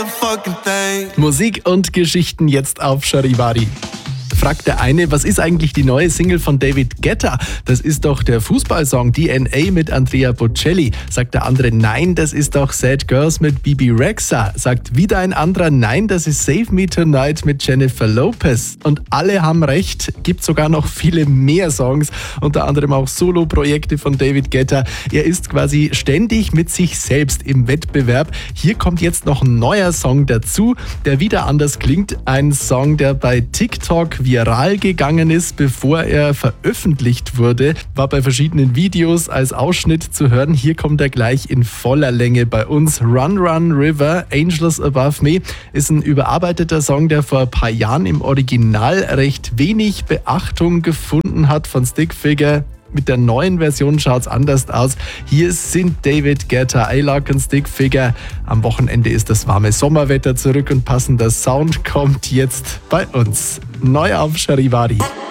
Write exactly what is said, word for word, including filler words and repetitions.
fucking thing. Musik und Geschichten jetzt auf Charivari. Fragt der eine, was ist eigentlich die neue Single von David Guetta? Das ist doch der Fußballsong D N A mit Andrea Bocelli. Sagt der andere, nein, das ist doch Sad Girls mit Bibi Rexha. Sagt wieder ein anderer, nein, das ist Save Me Tonight mit Jennifer Lopez. Und alle haben recht, gibt sogar noch viele mehr Songs, unter anderem auch Solo-Projekte von David Guetta. Er ist quasi ständig mit sich selbst im Wettbewerb. Hier kommt jetzt noch ein neuer Song dazu, der wieder anders klingt. Ein Song, der bei TikTok viral gegangen ist, bevor er veröffentlicht wurde, war bei verschiedenen Videos als Ausschnitt zu hören. Hier kommt er gleich in voller Länge bei uns. Run Run River, Angels Above Me ist ein überarbeiteter Song, der vor ein paar Jahren im Original recht wenig Beachtung gefunden hat von Stickfigure. Mit der neuen Version schaut's anders aus. Hier sind David Guetta, A-Lock und Stickfigure. Am Wochenende ist das warme Sommerwetter zurück und passender Sound kommt jetzt bei uns. Neu auf Charivari.